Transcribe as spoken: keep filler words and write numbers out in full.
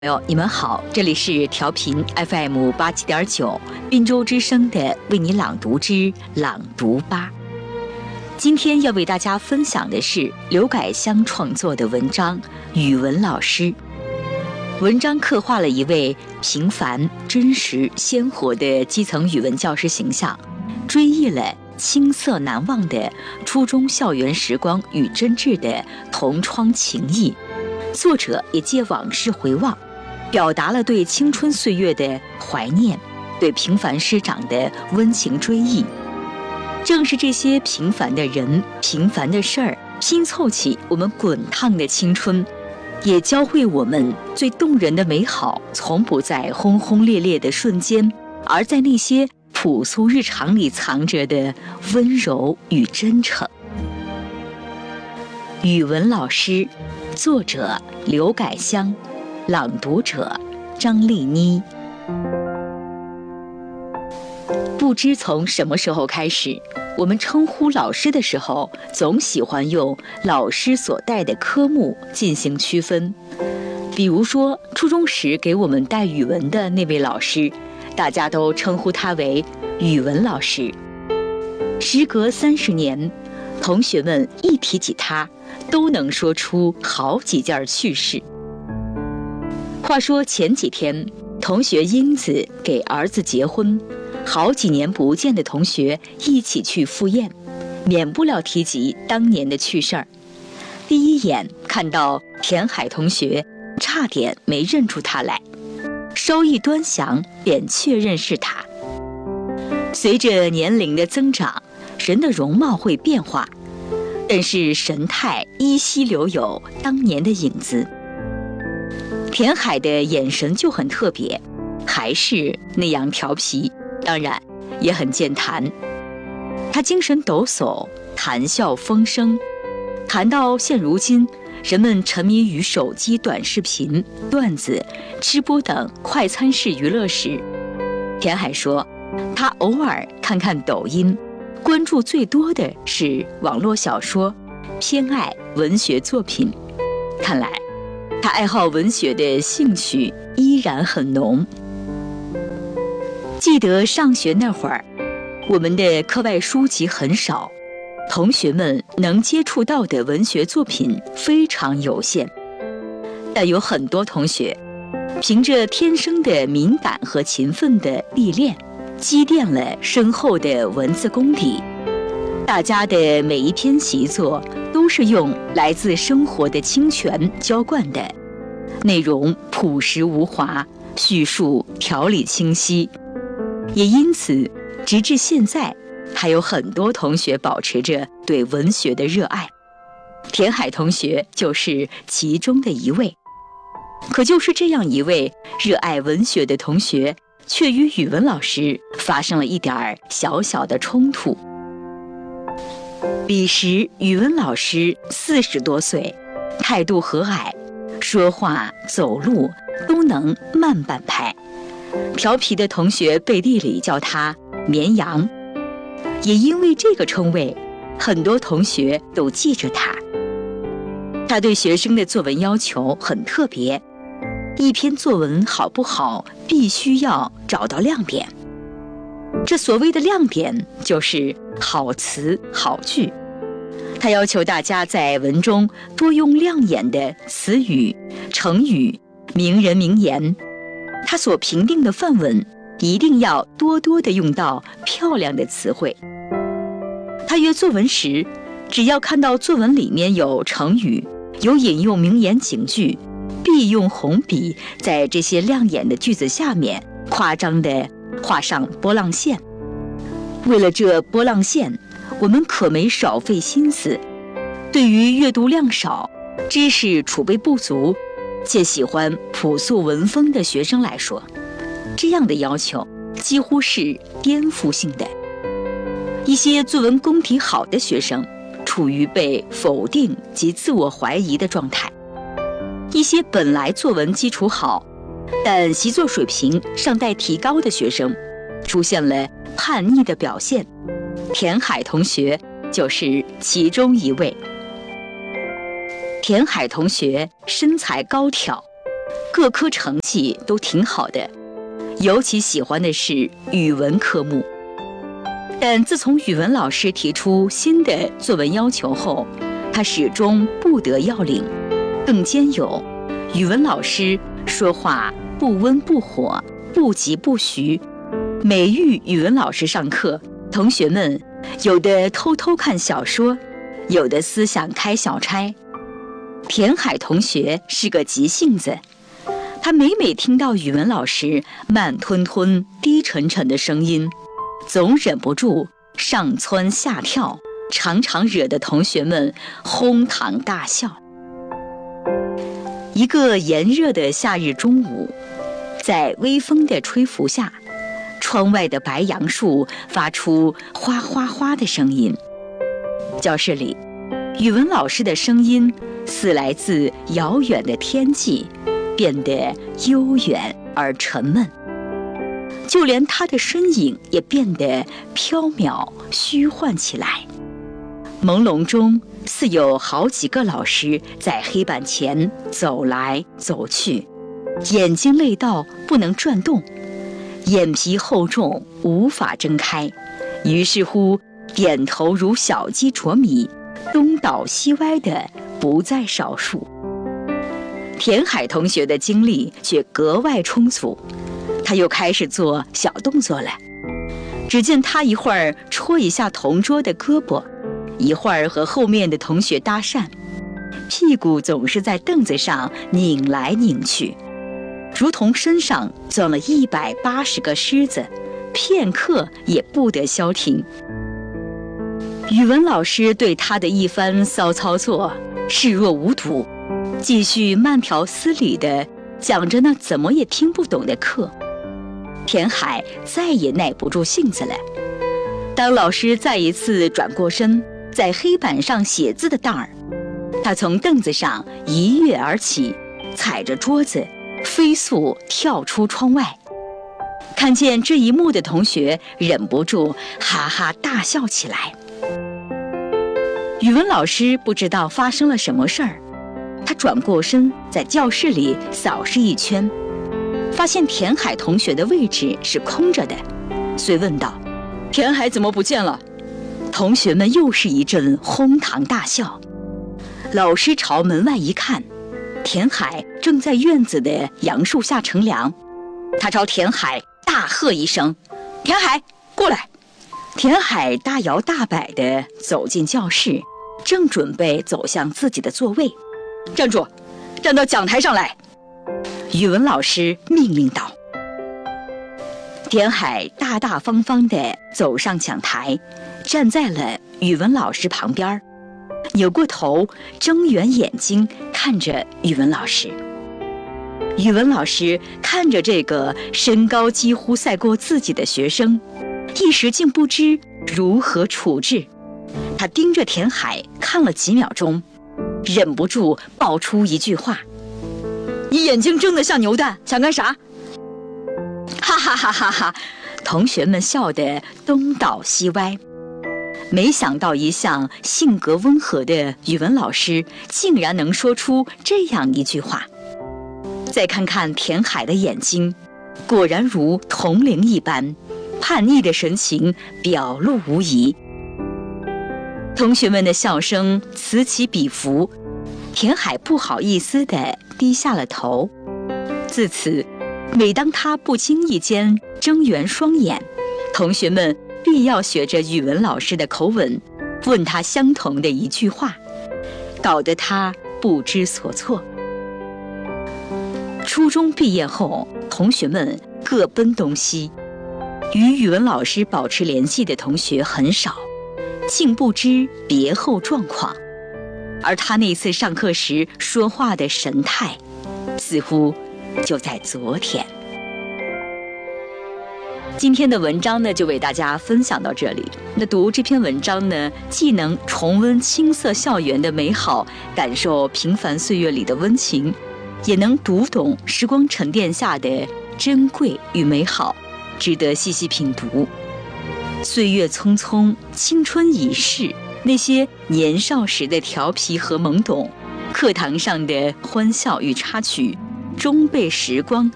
朋友，你们好，这里是调频 F M 八七点九滨州之声的为你朗读之朗读吧。今天要为大家分享的是刘改香创作的文章《语文老师》。文章刻画了一位平凡、真实、鲜活的基层语文教师形象，追忆了青涩难忘的初中校园时光与真挚的同窗情谊。作者也借往事回望，表达了对青春岁月的怀念，对平凡师长的温情追忆。正是这些平凡的人、平凡的事儿，拼凑起我们滚烫的青春，也教会我们最动人的美好，从不在轰轰烈烈的瞬间，而在那些朴素日常里藏着的温柔与真诚。语文老师，作者刘改香，朗读者张丽妮。不知从什么时候开始，我们称呼老师的时候，总喜欢用老师所带的科目进行区分。比如说，初中时给我们带语文的那位老师，大家都称呼他为语文老师。时隔三十年，同学们一提起他，都能说出好几件趣事。话说前几天，同学英子给儿子结婚，好几年不见的同学一起去赴宴，免不了提及当年的趣事儿。第一眼看到田海同学，差点没认出他来，稍一端详便确认是他。随着年龄的增长，人的容貌会变化，但是神态依稀留有当年的影子。田海的眼神就很特别，还是那样调皮，当然也很健谈。他精神抖擞，谈笑风生。谈到现如今人们沉迷于手机短视频、段子、直播等快餐式娱乐时，田海说他偶尔看看抖音，关注最多的是网络小说，偏爱文学作品。看来他爱好文学的兴趣依然很浓。记得上学那会儿，我们的课外书籍很少，同学们能接触到的文学作品非常有限。但有很多同学凭着天生的敏感和勤奋的历练，积淀了深厚的文字功底。大家的每一篇习作都是用来自生活的清泉浇灌的，内容朴实无华，叙述条理清晰。也因此，直至现在，还有很多同学保持着对文学的热爱。田海同学就是其中的一位。可就是这样一位热爱文学的同学，却与语文老师发生了一点小小的冲突。彼时语文老师四十多岁，态度和蔼，说话走路都能慢半拍。调皮的同学背地里叫他绵羊，也因为这个称谓，很多同学都记着他。他对学生的作文要求很特别，一篇作文好不好，必须要找到亮点。这所谓的亮点，就是好词好句。他要求大家在文中多用亮眼的词语、成语、名人名言。他所评定的范文一定要多多地用到漂亮的词汇。他约作文时，只要看到作文里面有成语，有引用名言警句，必用红笔在这些亮眼的句子下面夸张地画上波浪线。为了这波浪线，我们可没少费心思。对于阅读量少、知识储备不足且喜欢朴素文风的学生来说，这样的要求几乎是颠覆性的。一些作文功底好的学生处于被否定及自我怀疑的状态，一些本来作文基础好但习作水平尚待提高的学生出现了叛逆的表现。田海同学就是其中一位。田海同学身材高挑， 各科成绩都挺好的，尤其喜欢的是语文科目。但自从语文老师提出新的作文要求后，他始终不得要领，更兼有语文老师说话不温不火，不急不徐。每遇语文老师上课，同学们有的偷偷看小说，有的思想开小差。田海同学是个急性子，他每每听到语文老师慢吞吞、低沉沉的声音，总忍不住上蹿下跳，常常惹得同学们哄堂大笑。一个炎热的夏日中午，在微风的吹拂下，窗外的白杨树发出哗哗哗的声音。教室里，语文老师的声音似来自遥远的天际，变得悠远而沉闷。就连他的身影也变得飘渺虚幻起来。朦胧中，似有好几个老师在黑板前走来走去，眼睛累到不能转动，眼皮厚重无法睁开，于是乎点头如小鸡啄米，东倒西歪的不在少数。田海同学的精力却格外充足，他又开始做小动作了。只见他一会儿戳一下同桌的胳膊，一会儿和后面的同学搭讪，屁股总是在凳子上拧来拧去，如同身上钻了一百八十个虱子，片刻也不得消停。语文老师对他的一番骚操作视若无睹，继续慢条斯理地讲着那怎么也听不懂的课。田海再也耐不住性子了。当老师再一次转过身，在黑板上写字的当儿，他从凳子上一跃而起，踩着桌子飞速跳出窗外。看见这一幕的同学忍不住哈哈大笑起来。语文老师不知道发生了什么事儿，他转过身在教室里扫视一圈，发现田海同学的位置是空着的，遂问道：田海怎么不见了？同学们又是一阵哄堂大笑。老师朝门外一看，田海正在院子的杨树下乘凉。他朝田海大喝一声：田海，过来！田海大摇大摆地走进教室，正准备走向自己的座位。站住，站到讲台上来！语文老师命令道。田海大大方方地走上讲台，站在了语文老师旁边，扭过头，睁圆眼睛看着语文老师。语文老师看着这个身高几乎赛过自己的学生，一时竟不知如何处置。他盯着田海看了几秒钟，忍不住爆出一句话：你眼睛睁得像牛蛋，想干啥？哈哈哈哈哈！同学们笑得东倒西歪。没想到一向性格温和的语文老师竟然能说出这样一句话。再看看田海的眼睛，果然如铜铃一般，叛逆的神情表露无遗。同学们的笑声此起彼伏，田海不好意思地低下了头。自此，每当他不经意间睁圆双眼，同学们必要学着语文老师的口吻问他相同的一句话，搞得他不知所措。初中毕业后，同学们各奔东西，与语文老师保持联系的同学很少，竟不知别后状况。而他那次上课时说话的神态，似乎就在昨天。今天的文章呢，就为大家分享到这里。那读这篇文章呢，既能重温青涩校园的美好，感受平凡岁月里的温情，也能读懂时光沉淀下的珍贵与美好，值得细细品读。岁月匆匆，青春已逝，那些年少时的调皮和懵懂，课堂上的欢笑与插曲， 终被时光